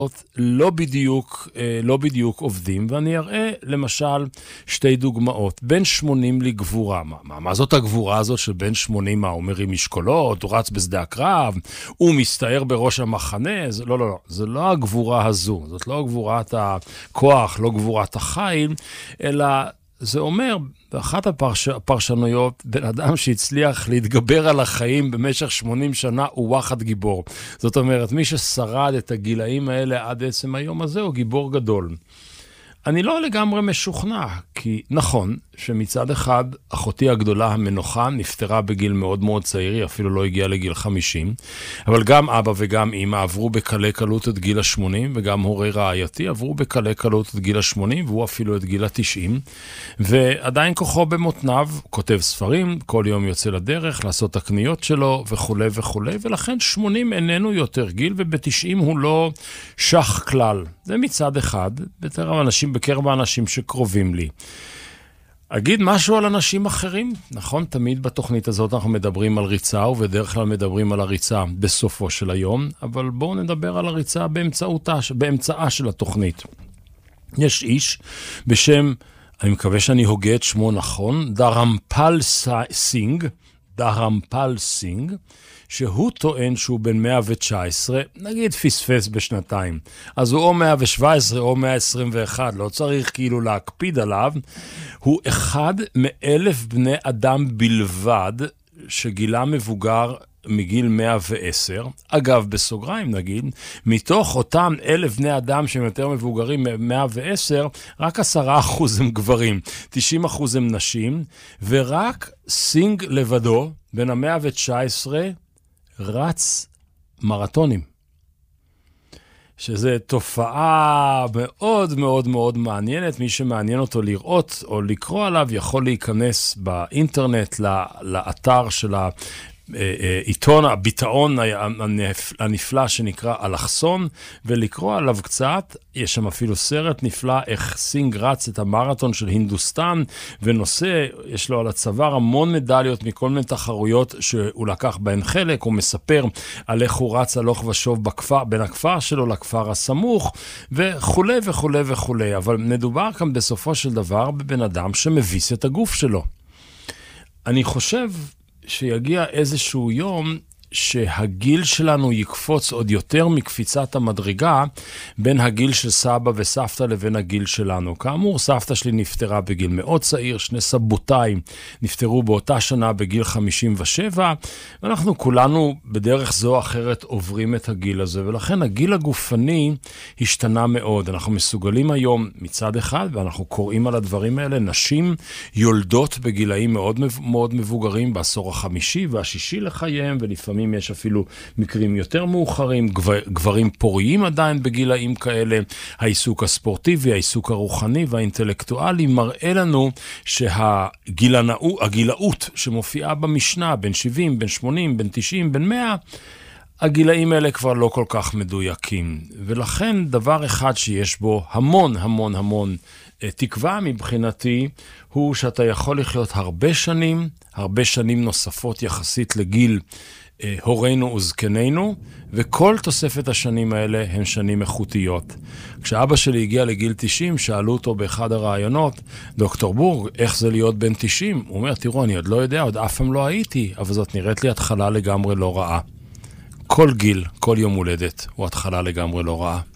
לא בדיוק עובדים, ואני אראה למשל שתי דוגמאות. בן 80 לגבורה. מה זאת הגבורה הזאת של בן 80? מה, הוא מרים משקולות, הוא רץ בשדה הקרב, הוא מסתער בראש המחנה? לא. זה לא הגבורה הזו. זאת לא גבורת הכוח, לא גבורת החיל, אלא זה אומר, באחת הפרשנויות, בן אדם שהצליח להתגבר על החיים במשך 80 שנה הוא וואחד גיבור. זאת אומרת, מי ששרד את הגילאים האלה עד עצם היום הזה הוא גיבור גדול. אני לא לגמרי משוכנע, כי נכון שמצד אחד אחותי הגדולה המנוחה נפטרה בגיל מאוד מאוד צעיר, היא אפילו לא הגיעה לגיל 50, אבל גם אבא וגם אמא עברו בקלי קלות את גיל ה-80, וגם הורי רעייתי עברו בקלי קלות את גיל ה-80, והוא אפילו את גיל ה-90, ועדיין כוחו במותניו, כותב ספרים, כל יום יוצא לדרך, לעשות הקניות שלו וכו' וכו', ולכן 80 איננו יותר גיל, וב-90 הוא לא שח כלל. זה מצד אחד, בקרב האנשים שקרובים לי. אגיד משהו על אנשים אחרים, נכון? תמיד בתוכנית הזאת אנחנו מדברים על ריצה, ובדרך כלל מדברים על הריצה בסופו של היום, אבל בואו נדבר על הריצה באמצעה של התוכנית. יש איש בשם, אני מקווה שאני הוגה את שמו נכון, דרמפל סינג, שהוא טוען שהוא בן 119, נגיד פספס בשנתיים. אז הוא או 117 או 121, לא צריך כאילו להקפיד עליו. הוא אחד מ1,000 בני אדם בלבד שגילה מבוגר מגיל 110. אגב, בסוגריים נגיד, מתוך אותם 1,000 בני אדם שהם יותר מבוגרים מ110, רק 10% הם גברים, 90% הם נשים, ורק סינג לבדו, בין ה-119, רץ מרתונים. שזה תופעה מאוד מאוד מאוד מעניינת. מי שמעניין אותו לראות או לקרוא עליו יכול להיכנס באינטרנט לאתר של עיתון הביטאון הנפלא שנקרא אלכסון, ולקרוא עליו קצת. יש שם אפילו סרט נפלא איך סינג רץ את המרתון של הינדוסטן, ונושא, יש לו על הצוואר המון מדליות מכל מיני תחרויות שהוא לקח בהן חלק. הוא מספר על איך הוא רץ הלוך ושוב בין הכפר שלו לכפר הסמוך, וכו' וכו' וכו'. אבל מדובר כאן בסופו של דבר בבן אדם שמביס את הגוף שלו. אני חושב שיגיע איזשהו יום שהגיל שלנו יקפוץ עוד יותר מקפיצת המדרגה בין הגיל של סבא וסבתא לבין הגיל שלנו. כאמור, סבתא שלי נפטרה בגיל מאוד צעיר, שני סבותיי נפטרו באותה שנה בגיל 57, ואנחנו כולנו בדרך זו או אחרת עוברים את הגיל הזה, ולכן הגיל הגופני השתנה מאוד. אנחנו מסוגלים היום מצד אחד, ואנחנו קוראים על הדברים האלה, נשים יולדות בגילאים מאוד מאוד מבוגרים, בעשור החמישי והשישי לחייהם, ולפעמים יש אפילו מקרים יותר מאוחרים, גברים פוריים עדיין בגילאים כאלה. העיסוק הספורטיבי, העיסוק הרוחני והאינטלקטואלי מראה לנו שהגילאות שמופיעה במשנה, בין 70, בין 80, בין 90, בין 100, הגילאים האלה כבר לא כל כך מדויקים. ולכן דבר אחד שיש בו המון המון המון תקווה מבחינתי, הוא שאתה יכול לחיות הרבה שנים נוספות יחסית לגיל הורינו וזקנינו, וכל תוספת השנים האלה הן שנים איכותיות. כשאבא שלי הגיע לגיל 90, שאלו אותו באחד הרעיונות, דוקטור בורג, איך זה להיות בן 90? הוא אומר, תראו, אני עוד לא יודע, עוד אף פעם לא הייתי, אבל זאת נראית לי התחלה לגמרי לא רעה. כל גיל, כל יום הולדת, הוא התחלה לגמרי לא רעה.